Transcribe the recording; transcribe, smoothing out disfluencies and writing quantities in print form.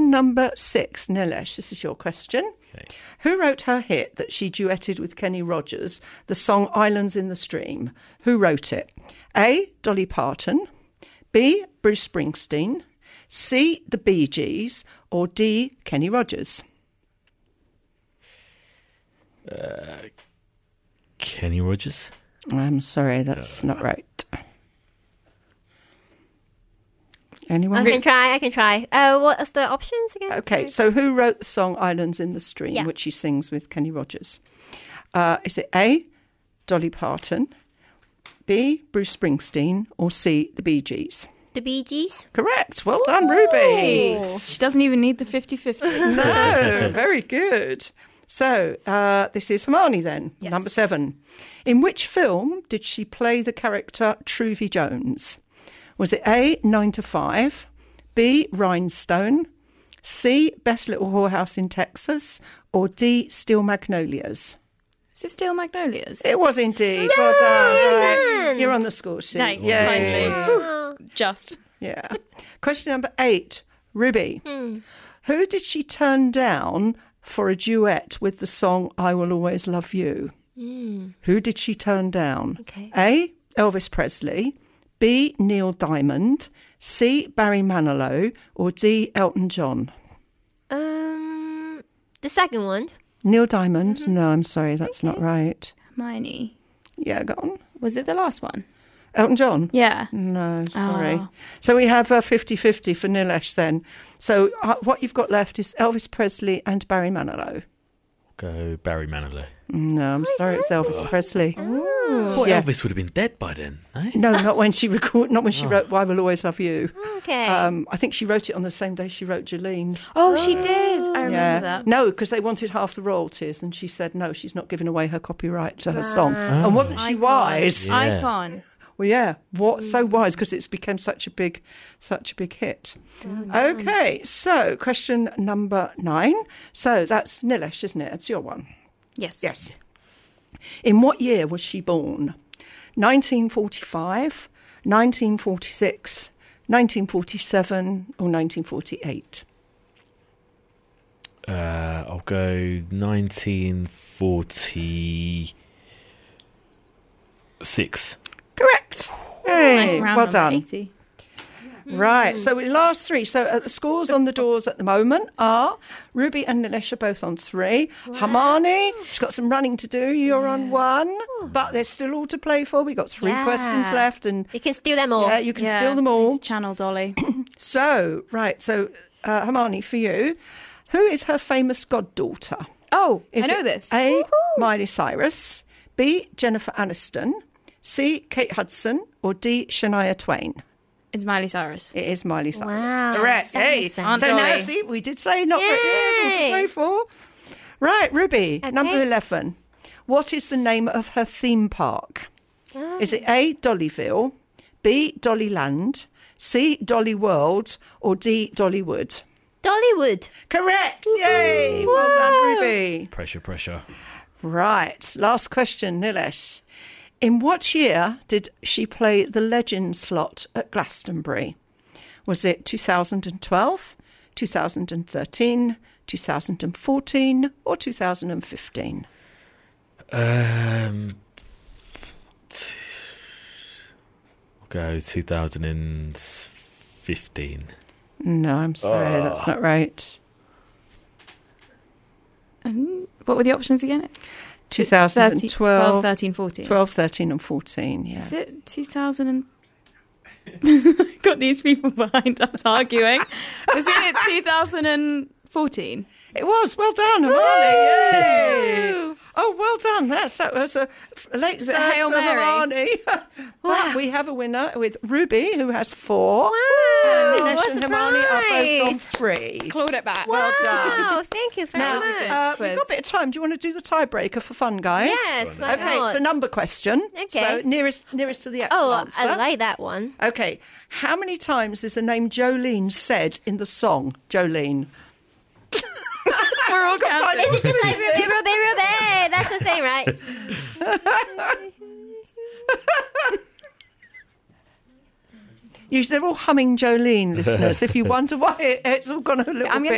Question number 6, Nilesh, this is your question. Okay. Who wrote her hit that she duetted with Kenny Rogers, the song Islands in the Stream? Who wrote it? A. Dolly Parton, B. Bruce Springsteen, C. The Bee Gees, or D. Kenny Rogers? Kenny Rogers? I'm sorry, that's not right. Anyone? I can try. What's the options again? Okay, so who wrote the song Islands in the Stream, Yeah. which she sings with Kenny Rogers? Is it A, Dolly Parton, B, Bruce Springsteen, or C, the Bee Gees? The Bee Gees? Correct. Well done, Ruby. She doesn't even need the 50-50. No, very good. So this is Hermione then, Yes. number 7. In which film did she play the character Truvy Jones? Was it A, 9 to 5, B, Rhinestone, C, Best Little Whorehouse in Texas, or D, Steel Magnolias? Is it Steel Magnolias? It was indeed. Well done. Right. You're on the score sheet. Thanks, Yay. finally. Just. Yeah. Question number 8, Ruby. Who did she turn down for a duet with the song I Will Always Love You? Who did she turn down? Okay. A, Elvis Presley, B, Neil Diamond, C, Barry Manilow, or D, Elton John? The second one. Neil Diamond? No, I'm sorry, that's not right. Hermione. Yeah, go on. Was it the last one? Elton John? Yeah. No, sorry. Oh. So we have 50-50 for Nilesh then. So what you've got left is Elvis Presley and Barry Manilow. Go Barry Manilow. No, I'm sorry, it's Elvis Presley. Well, Yeah. Elvis would have been dead by then, eh? No, not when she wrote "I Will Always Love You." Okay. I think she wrote it on the same day she wrote Jolene. Oh, she did. I remember that. No, because they wanted half the royalties, and she said no, she's not giving away her copyright to her song. And wasn't she wise? Yeah. Icon. Well, yeah, so wise because it's become such a big hit. Okay, so question number 9. So that's Nilesh, isn't it? It's your one. Yes. Yes. In what year was she born? 1945, 1946, 1947, or 1948? I'll go 1946. Correct. Nice Hey, round well number, done. 80. Right, so we last 3. So the scores on the doors at the moment are Ruby and Nilesh are both on 3. Hermione, she's got some running to do. You're on 1, but there's still all to play for. We've got 3 questions left, and You can steal them all. yeah, you can steal them all. Channel Dolly. So Hermione, for you, who is her famous goddaughter? Oh, Is I know it this. A, Miley Cyrus, B, Jennifer Aniston, C, Kate Hudson, or D, Shania Twain? It's Miley Cyrus. It is Miley Cyrus. Wow, Correct. that Hey, makes so sense. now Dolly. see, we did say not Yay. to play for. Right, Ruby, Okay. number 11. What is the name of her theme park? Is it A, Dollyville, B, Dollyland, C, Dolly World, or D, Dollywood? Dollywood. Correct. Yay. Well done, Ruby. Pressure. Right, last question, Nilesh. In what year did she play the legend slot at Glastonbury? Was it 2012, 2013, 2014, or 2015? I'll go 2015. No, I'm sorry, that's not right. What were the options again? 2012, 12, 13, 14. 12, 13 and 14, yeah. Is it 2000 and... Got these people behind us arguing. Was it 2014? It was. Well done, Hermione. Yay. Oh, well done. That was a late Is it start Hail for Mary? Hermione. But we have a winner with Ruby, who has 4. Wow, Nilesh what and a Hermione are both on surprise. 3. Clawed it back. Well done. Wow, thank you very Now, much. we've got a bit of time. Do you want to do the tiebreaker for fun, guys? Yes, why Okay, not? it's a number question. Okay. So nearest to the actual Oh, answer. I like that one. Okay. How many times is the name Jolene said in the song Jolene? We're all counting. This is just like Ruby, Ruby, Ruby. That's the same, right? They're all humming Jolene, listeners. If you wonder why it's all gone a little I'm bit